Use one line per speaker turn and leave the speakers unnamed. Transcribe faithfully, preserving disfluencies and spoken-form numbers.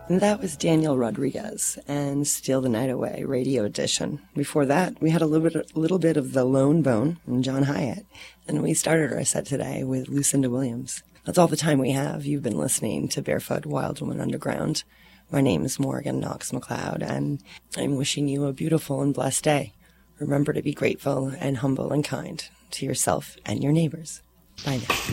And that was Daniel Rodriguez and Steal the Night Away, Radio Edition. Before that, we had a little bit, a little bit of The Lone Bone and John Hyatt. And we started our set today with Lucinda Williams. That's all the time we have. You've been listening to Barefoot Wild Woman Underground. My name is Morgan Knox McLeod, and I'm wishing you a beautiful and blessed day. Remember to be grateful and humble and kind to yourself and your neighbors. Bye now.